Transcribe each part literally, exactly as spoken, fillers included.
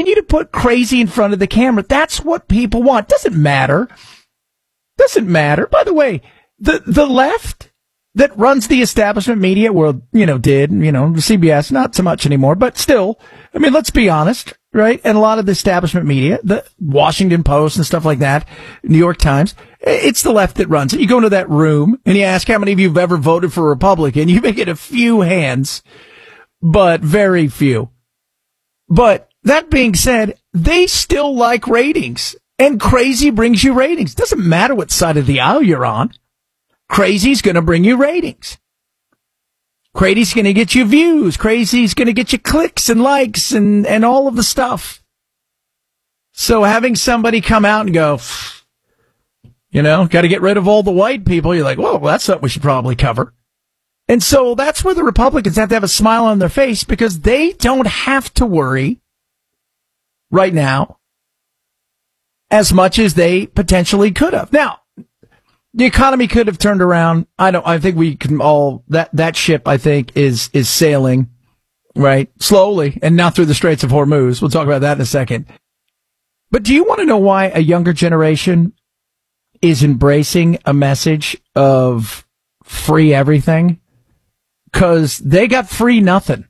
continue to put crazy in front of the camera. That's what people want. Doesn't matter. Doesn't matter. By the way, the, the left that runs the establishment media, well, you know, did, you know, C B S, not so much anymore, but still, I mean, let's be honest, right? And a lot of the establishment media, the Washington Post and stuff like that, New York Times, it's the left that runs it. You go into that room and you ask how many of you have ever voted for a Republican. You may get a few hands, but very few. But that being said, they still like ratings, and crazy brings you ratings. Doesn't matter what side of the aisle you're on. Crazy's going to bring you ratings. Crazy's going to get you views. Crazy's going to get you clicks and likes and, and all of the stuff. So having somebody come out and go, you know, got to get rid of all the white people, you're like, well, that's something we should probably cover. And so that's where the Republicans have to have a smile on their face, because they don't have to worry right now as much as they potentially could have. Now, the economy could have turned around. I don't, I think we can all, that, that ship, I think, is, is sailing, right? Slowly, and not through the Straits of Hormuz. We'll talk about that in a second. But do you want to know why a younger generation is embracing a message of free everything? Because they got free nothing.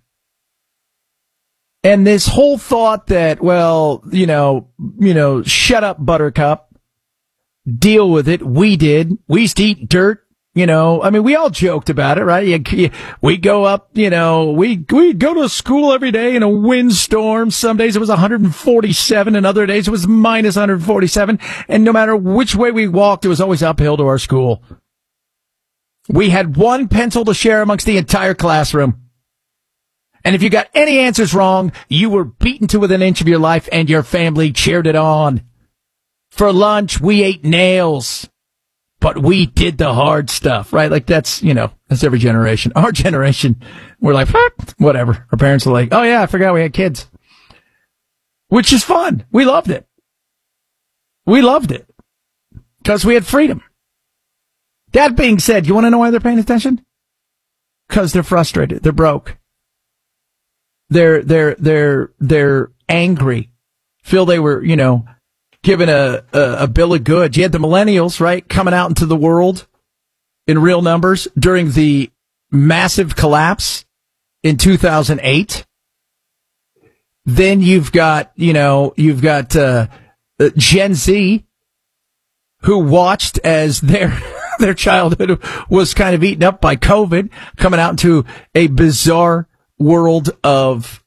And this whole thought that, well, you know, you know, shut up, Buttercup. Deal with it. We did. We used to eat dirt. You know, I mean, we all joked about it, right? You, you, we go up, you know, we, we go to school every day in a windstorm. Some days it was one hundred forty-seven and other days it was minus one hundred forty-seven. And no matter which way we walked, it was always uphill to our school. We had one pencil to share amongst the entire classroom. And if you got any answers wrong, you were beaten to within an inch of your life, and your family cheered it on. For lunch, we ate nails, but we did the hard stuff, right? Like that's, you know, that's every generation. Our generation, we're like, whatever. Our parents are like, oh yeah, I forgot we had kids. Which is fun. We loved it. We loved it. Because we had freedom. That being said, you want to know why they're paying attention? Because they're frustrated. They're broke. They're, they're, they're, they're angry. Feel they were, you know, given a, a, a bill of goods. You had the millennials, right, coming out into the world in real numbers during the massive collapse in two thousand eight. Then you've got, you know, you've got, uh, Gen Z, who watched as their, their childhood was kind of eaten up by COVID, coming out into a bizarre world of,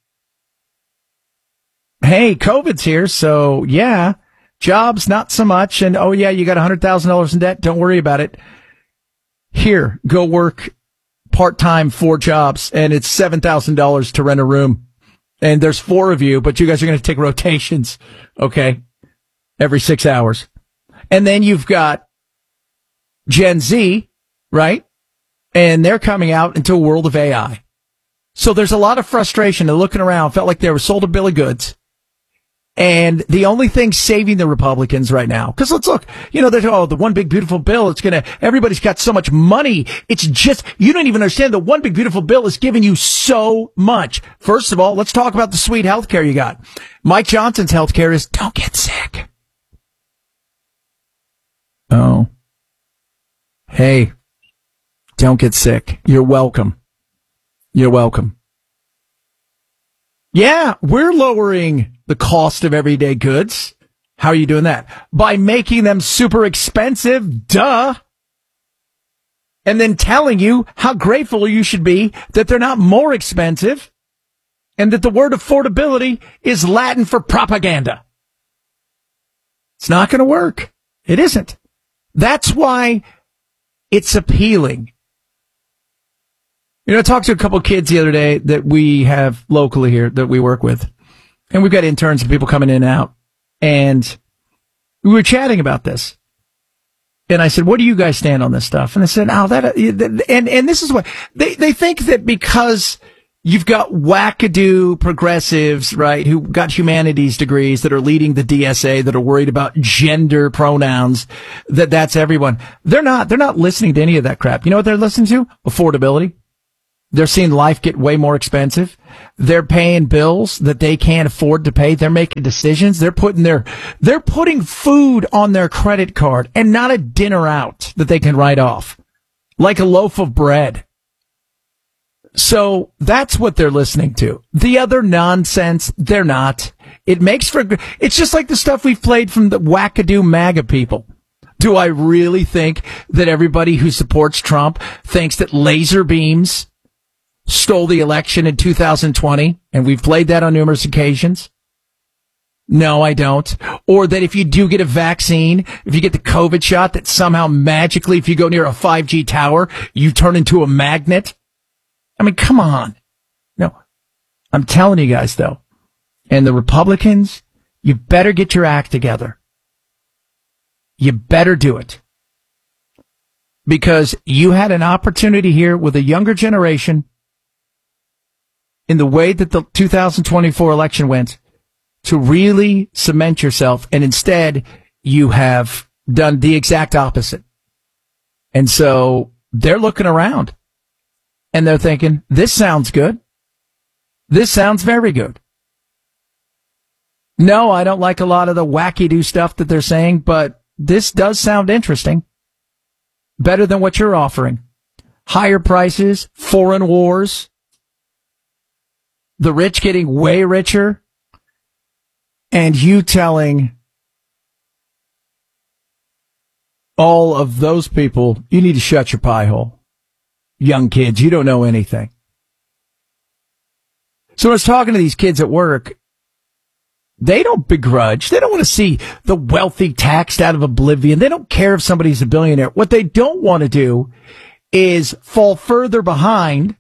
hey, COVID's here, so yeah, jobs, not so much, and oh yeah, you got one hundred thousand dollars in debt, don't worry about it. Here, go work part-time, four jobs, and it's seven thousand dollars to rent a room. And there's four of you, but you guys are going to take rotations, okay, every six hours. And then you've got Gen Z, right? And they're coming out into a world of A I. So there's a lot of frustration. They're looking around, felt like they were sold a bill of goods. And the only thing saving the Republicans right now, because let's look, you know, there's, oh, the one big beautiful bill, it's going to, everybody's got so much money. It's just, you don't even understand the one big beautiful bill is giving you so much. First of all, let's talk about the sweet health care you got. Mike Johnson's health care is don't get sick. Oh. Hey, don't get sick. You're welcome. You're welcome. Yeah, we're lowering the cost of everyday goods. How are you doing that? By making them super expensive, duh. And then telling you how grateful you should be that they're not more expensive and that the word affordability is Latin for propaganda. It's not going to work. It isn't. That's why it's appealing. You know, I talked to a couple of kids the other day that we have locally here that we work with. And we've got interns and people coming in and out. And we were chatting about this. And I said, what do you guys stand on this stuff? And they said, oh, that, and, and this is what they, they think that because you've got wackadoo progressives, right, who got humanities degrees that are leading the D S A, that are worried about gender pronouns, that that's everyone. They're not, they're not listening to any of that crap. You know what they're listening to? Affordability. They're seeing life get way more expensive. They're paying bills that they can't afford to pay. They're making decisions. They're putting their, they're putting food on their credit card and not a dinner out that they can write off, like a loaf of bread. So that's what they're listening to. The other nonsense, they're not. It makes for, it's just like the stuff we've played from the wackadoo MAGA people. Do I really think that everybody who supports Trump thinks that laser beams stole the election in two thousand twenty, and we've played that on numerous occasions? No, I don't. Or that if you do get a vaccine, if you get the COVID shot, that somehow magically, if you go near a five G tower, you turn into a magnet? I mean, come on. No, I'm telling you guys, though, and the Republicans, you better get your act together. You better do it. Because you had an opportunity here with a younger generation, in the way that the two thousand twenty-four election went, to really cement yourself, and instead you have done the exact opposite. And so they're looking around and they're thinking, this sounds good. This sounds very good. No, I don't like a lot of the wacky-do stuff that they're saying, but this does sound interesting. Better than what you're offering. Higher prices, foreign wars, the rich getting way richer, and you telling all of those people, you need to shut your pie hole. Young kids, you don't know anything. So when I was talking to these kids at work, they don't begrudge. They don't want to see the wealthy taxed out of oblivion. They don't care if somebody's a billionaire. What they don't want to do is fall further behind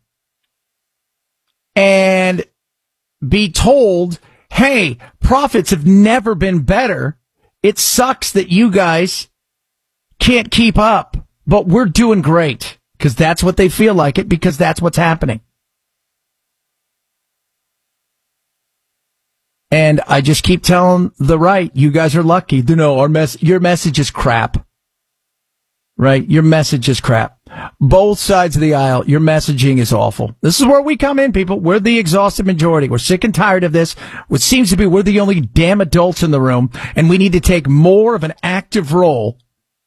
and be told, hey, profits have never been better. It sucks that you guys can't keep up, but we're doing great, because that's what they feel like it, because that's what's happening. And I just keep telling the right, you guys are lucky. You know, our mess, your message is crap. Right? Your message is crap. Both sides of the aisle, your messaging is awful. This is where we come in, people. We're the exhausted majority. We're sick and tired of this. What seems to be we're the only damn adults in the room, and we need to take more of an active role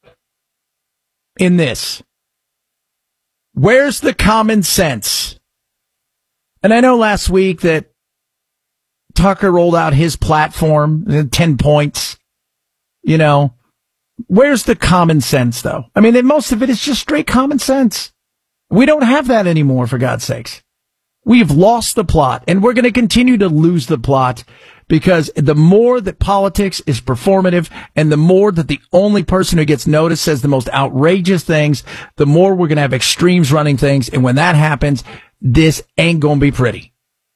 in this. Where's the common sense? And I know last week that Tucker rolled out his platform, ten points, you know. Where's the common sense, though? I mean, most of it is just straight common sense. We don't have that anymore, for God's sakes. We've lost the plot, and we're going to continue to lose the plot, because the more that politics is performative and the more that the only person who gets noticed says the most outrageous things, the more we're going to have extremes running things. And when that happens, this ain't going to be pretty.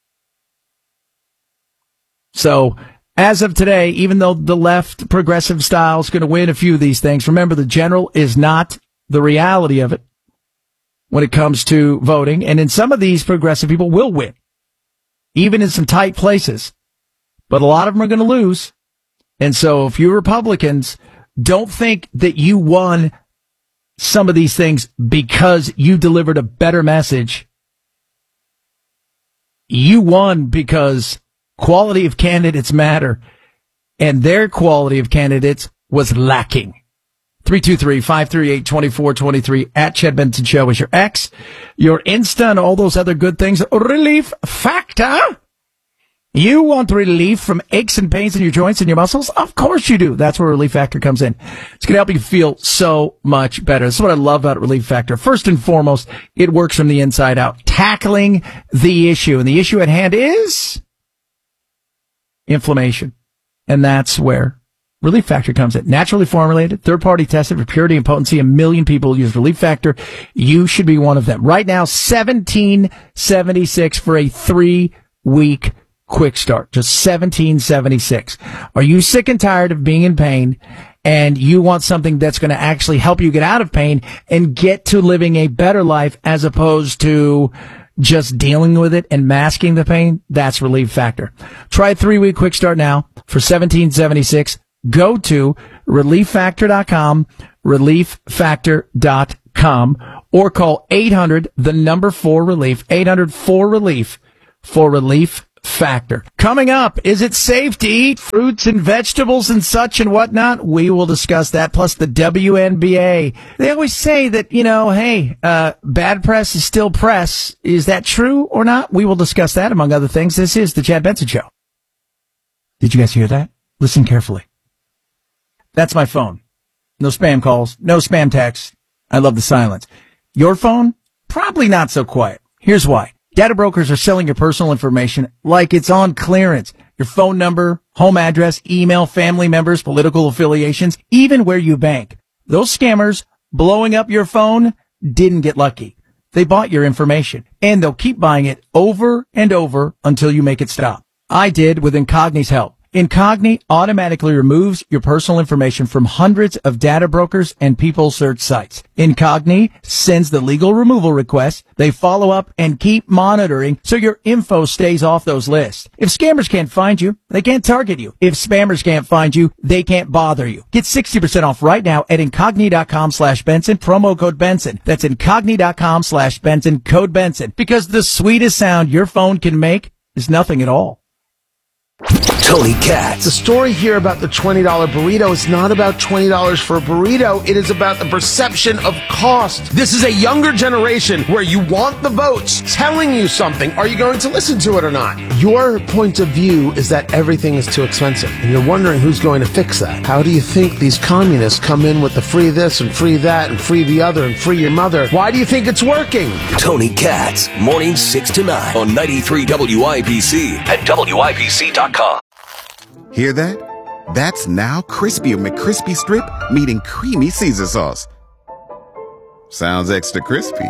So, as of today, even though the left progressive style is going to win a few of these things, remember the general is not the reality of it when it comes to voting. And in some of these, progressive people will win, even in some tight places. But a lot of them are going to lose. And so if you Republicans don't think that you won some of these things because you delivered a better message, you won because quality of candidates matter, and their quality of candidates was lacking. three two three, five three eight, two four two three at Chad Benson Show is your X. Your Insta and all those other good things. Relief Factor. You want relief from aches and pains in your joints and your muscles? Of course you do. That's where Relief Factor comes in. It's going to help you feel so much better. This is what I love about Relief Factor. First and foremost, it works from the inside out, tackling the issue. And the issue at hand is inflammation. And that's where Relief Factor comes in. Naturally formulated, third-party tested for purity and potency. A million people use Relief Factor. You should be one of them. Right now, seventeen seventy-six for a three-week quick start. Just seventeen seventy-six. Are you sick and tired of being in pain, and you want something that's going to actually help you get out of pain and get to living a better life as opposed to just dealing with it and masking the pain? That's Relief Factor. Try a three-week quick start now for seventeen seventy-six. Go to relief factor dot com, relief factor dot com, or call eight hundred, the number four relief, eight hundred four relief for Relief Factor. Coming up, is it safe to eat fruits and vegetables and such and whatnot? We will discuss that, plus the W N B A. They always say that, you know, hey, uh, bad press is still press. Is that true or not? We will discuss that, among other things. This is the Chad Benson Show. Did you guys hear that? Listen carefully. That's my phone. No spam calls, no spam texts. I love the silence. Your phone? Probably not so quiet. Here's why. Data brokers are selling your personal information like it's on clearance. Your phone number, home address, email, family members, political affiliations, even where you bank. Those scammers blowing up your phone didn't get lucky. They bought your information, and they'll keep buying it over and over until you make it stop. I did with Incogni's help. Incogni automatically removes your personal information from hundreds of data brokers and people search sites. Incogni sends the legal removal request. They follow up and keep monitoring so your info stays off those lists. If scammers can't find you, they can't target you. If spammers can't find you, they can't bother you. Get sixty percent off right now at Incogni.com slash Benson, promo code Benson. That's Incogni.com slash Benson, code Benson. Because the sweetest sound your phone can make is nothing at all. Tony Katz. The story here about the twenty dollar burrito is not about twenty dollars for a burrito. It is about the perception of cost. This is a younger generation where you want the votes telling you something. Are you going to listen to it or not? Your point of view is that everything is too expensive, and you're wondering who's going to fix that. How do you think these communists come in with the free this and free that and free the other and free your mother? Why do you think it's working? Tony Katz, mornings six to nine on ninety-three W I B C and W I B C dot com. Hear that? That's now Crispy McCrispy Strip meeting Creamy Caesar Sauce. Sounds extra crispy.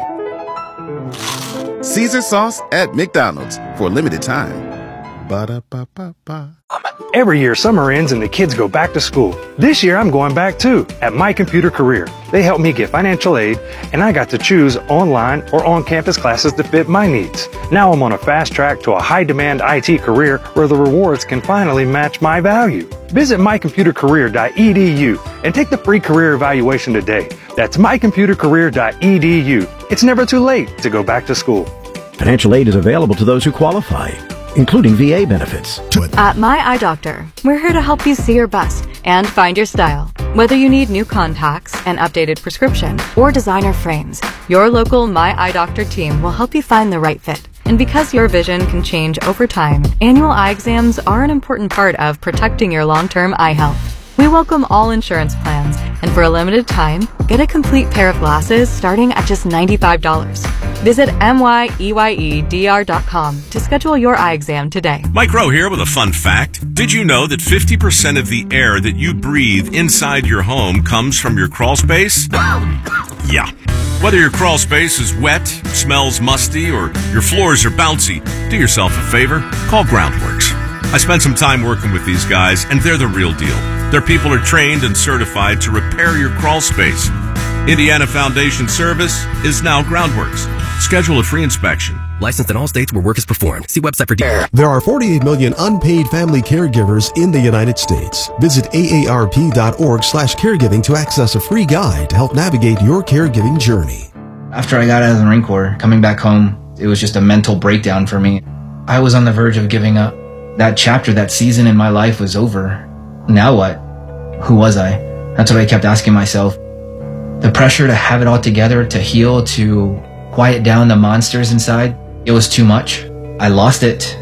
Caesar Sauce at McDonald's for a limited time. Ba-da-ba-ba-ba. Every year summer ends and the kids go back to school. This year I'm going back too at My Computer Career. They helped me get financial aid and I got to choose online or on-campus classes that fit my needs. Now I'm on a fast track to a high-demand I T career where the rewards can finally match my value. Visit my computer career dot e d u and take the free career evaluation today. That's my computer career dot e d u. It's never too late to go back to school. Financial aid is available to those who qualify, including V A benefits. At My Eye Doctor, we're here to help you see your best and find your style. Whether you need new contacts, an updated prescription, or designer frames, your local My Eye Doctor team will help you find the right fit. And because your vision can change over time, annual eye exams are an important part of protecting your long-term eye health. We welcome all insurance plans, and for a limited time, get a complete pair of glasses starting at just ninety-five dollars. Visit M Y E Y E D R dot com to schedule your eye exam today. Mike Rowe here with a fun fact. Did you know that fifty percent of the air that you breathe inside your home comes from your crawl space? Yeah. Whether your crawl space is wet, smells musty, or your floors are bouncy, do yourself a favor, call Groundworks. I spent some time working with these guys, and they're the real deal. Their people are trained and certified to repair your crawl space. Indiana Foundation Service is now Groundworks. Schedule a free inspection. Licensed in all states where work is performed. See website for details. There are forty-eight million unpaid family caregivers in the United States. Visit A A R P dot org slash caregiving to access a free guide to help navigate your caregiving journey. After I got out of the Marine Corps, coming back home, it was just a mental breakdown for me. I was on the verge of giving up. That chapter, that season in my life was over. Now what? Who was I? That's what I kept asking myself. The pressure to have it all together, to heal, to quiet down the monsters inside, it was too much. I lost it.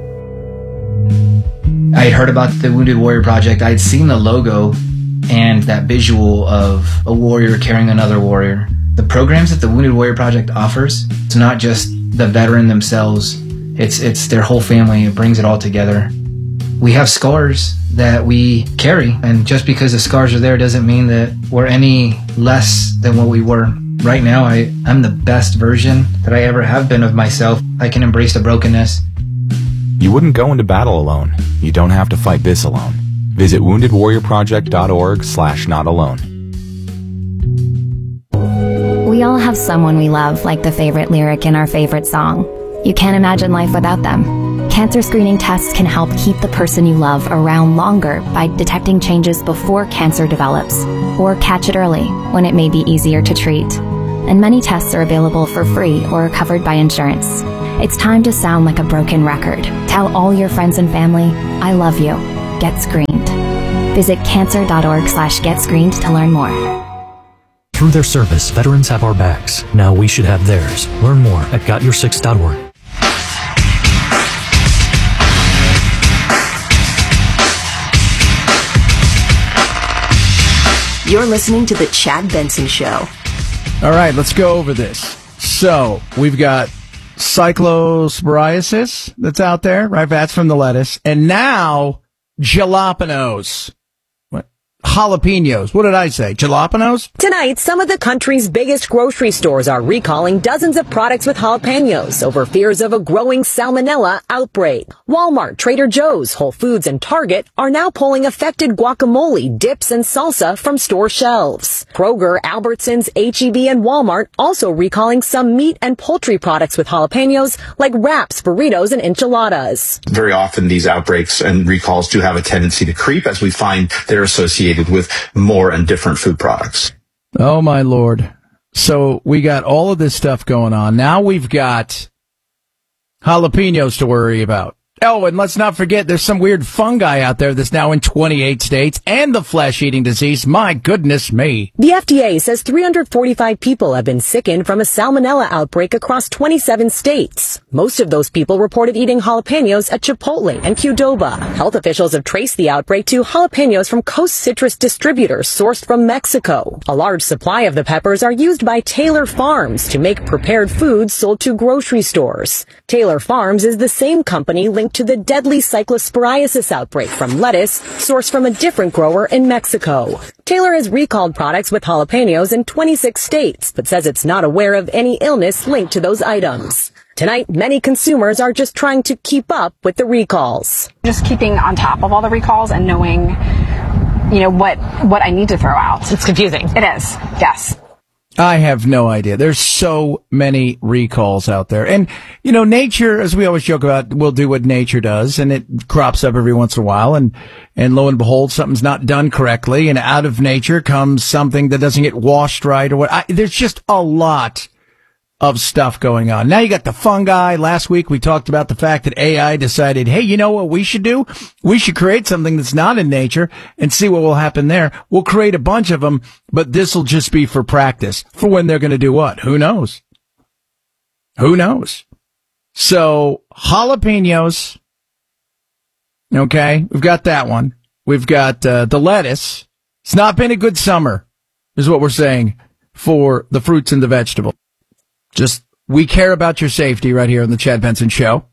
I had heard about the Wounded Warrior Project. I had seen the logo and that visual of a warrior carrying another warrior. The programs that the Wounded Warrior Project offers, it's not just the veteran themselves, it's it's their whole family. It brings it all together. We have scars that we carry, and just because the scars are there doesn't mean that we're any less than what we were. Right now, I, I'm the best version that I ever have been of myself. I can embrace the brokenness. You wouldn't go into battle alone. You don't have to fight this alone. Visit wounded warrior project dot org slash not alone. We all have someone we love, like the favorite lyric in our favorite song. You can't imagine life without them. Cancer screening tests can help keep the person you love around longer by detecting changes before cancer develops, or catch it early when it may be easier to treat. and many tests are available for free or are covered by insurance. It's time to sound like a broken record. Tell all your friends and family, I love you. Get screened. Visit cancer.org slash get screened to learn more. Through their service, veterans have our backs. Now we should have theirs. Learn more at got your six dot org. You're listening to The Chad Benson Show. All right, let's go over this. So, we've got cyclosporiasis that's out there, right? That's from the lettuce. And now, jalapenos. What? Jalapenos. What did I say? Jalapenos? Tonight, some of the country's biggest grocery stores are recalling dozens of products with jalapenos over fears of a growing salmonella outbreak. Walmart, Trader Joe's, Whole Foods, and Target are now pulling affected guacamole, dips, and salsa from store shelves. Kroger, Albertsons, H E B, and Walmart also recalling some meat and poultry products with jalapenos like wraps, burritos, and enchiladas. Very often these outbreaks and recalls do have a tendency to creep as we find they're associated with more and different food products. Oh, my Lord. So we got all of this stuff going on. Now we've got jalapenos to worry about. Oh, and let's not forget there's some weird fungi out there that's now in twenty-eight states and the flesh-eating disease. My goodness me. The F D A says three hundred forty-five people have been sickened from a salmonella outbreak across twenty-seven states. Most of those people reported eating jalapenos at Chipotle and Qdoba. Health officials have traced the outbreak to jalapenos from Coast Citrus distributors sourced from Mexico. A large supply of the peppers are used by Taylor Farms to make prepared foods sold to grocery stores. Taylor Farms is the same company linked to the deadly cyclosporiasis outbreak from lettuce sourced from a different grower in Mexico. Taylor has recalled products with jalapenos in twenty-six states, but says it's not aware of any illness linked to those items. Tonight, many consumers are just trying to keep up with the recalls. Just keeping on top of all the recalls and knowing, you know, what, what I need to throw out. It's confusing. It is, yes. I have no idea. There's so many recalls out there. And, you know, nature, as we always joke about, will do what nature does, and it crops up every once in a while, and, and lo and behold, something's not done correctly, and out of nature comes something that doesn't get washed right, or what. I, there's just a lot of stuff going on. Now you got the fungi. Last week we talked about the fact that A I decided, hey, you know what we should do? We should create something that's not in nature and see what will happen there. We'll create a bunch of them, but this will just be for practice. For when they're going to do what? Who knows? Who knows? So, jalapenos. Okay, we've got that one. We've got uh, the lettuce. It's not been a good summer, is what we're saying, for the fruits and the vegetables. Just, we care about your safety right here on the Chad Benson Show.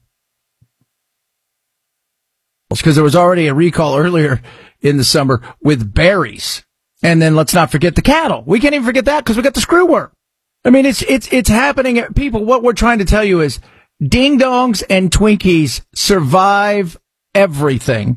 It's because there was already a recall earlier in the summer with berries. And then let's not forget the cattle. We can't even forget that because we got the screwworm. I mean, it's, it's, it's happening. People, what we're trying to tell you is ding-dongs and Twinkies survive everything.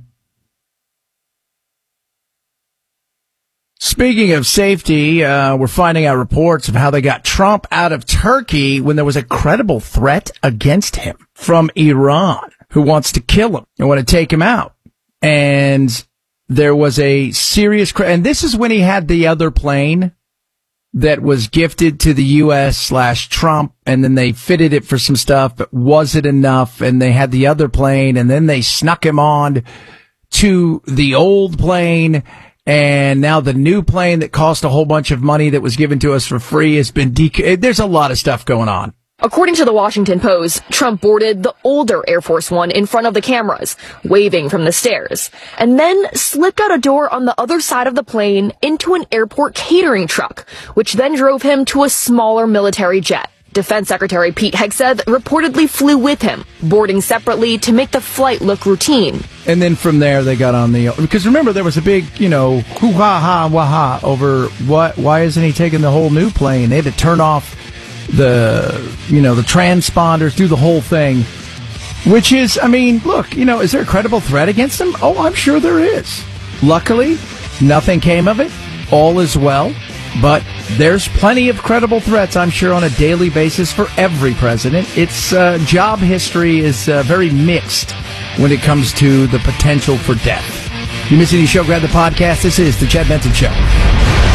Speaking of safety, uh, we're finding out reports of how they got Trump out of Turkey when there was a credible threat against him from Iran, who wants to kill him and want to take him out. And there was a serious, cr- and this is when he had the other plane that was gifted to the U S slash Trump, and then they fitted it for some stuff, but was it enough? And they had the other plane, and then they snuck him on to the old plane. And now the new plane that cost a whole bunch of money that was given to us for free has been de- there's a lot of stuff going on. According to the Washington Post, Trump boarded the older Air Force One in front of the cameras, waving from the stairs, and then slipped out a door on the other side of the plane into an airport catering truck, which then drove him to a smaller military jet. Defense Secretary Pete Hegseth reportedly flew with him, boarding separately to make the flight look routine. And then from there, they got on the, because remember, there was a big, you know, hoo-ha-ha, wah-ha over what, why isn't he taking the whole new plane? They had to turn off the, you know, the transponders, do the whole thing, which is, I mean, look, you know, is there a credible threat against him? Oh, I'm sure there is. Luckily, nothing came of it. All is well. But there's plenty of credible threats, I'm sure, on a daily basis for every president. Its uh, job history is uh, very mixed when it comes to the potential for death. If you miss any show, grab the podcast. This is The Chad Benson Show.